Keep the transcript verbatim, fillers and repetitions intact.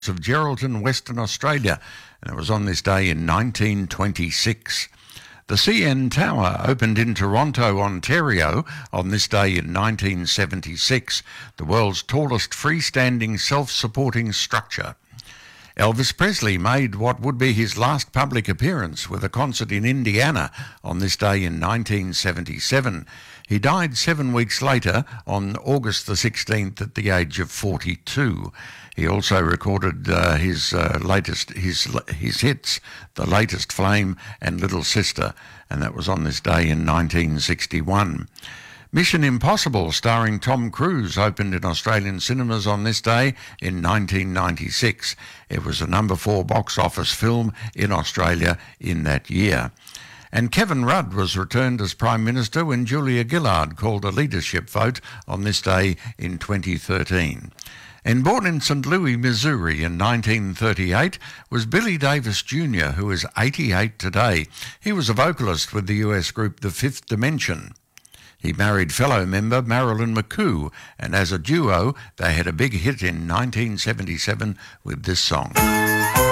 of Geraldton, Western Australia, and it was on this day in nineteen twenty-six. The C N Tower opened in Toronto, Ontario on this day in nineteen seventy-six, the world's tallest freestanding self-supporting structure. Elvis Presley made what would be his last public appearance with a concert in Indiana on this day in nineteen seventy-seven. He died seven weeks later on August the sixteenth at the age of forty-two. He also recorded uh, his uh, latest his his hits, The Latest Flame and Little Sister, and that was on this day in nineteen sixty-one. Mission Impossible, starring Tom Cruise, opened in Australian cinemas on this day in nineteen ninety-six. It was a number four box office film in Australia in that year. And Kevin Rudd was returned as Prime Minister when Julia Gillard called a leadership vote on this day in twenty thirteen. And born in Saint Louis, Missouri in nineteen thirty-eight was Billy Davis Junior, who is eighty-eight today. He was a vocalist with the U S group The Fifth Dimension. He married fellow member Marilyn McCoo, and as a duo, they had a big hit in nineteen seventy-seven with this song.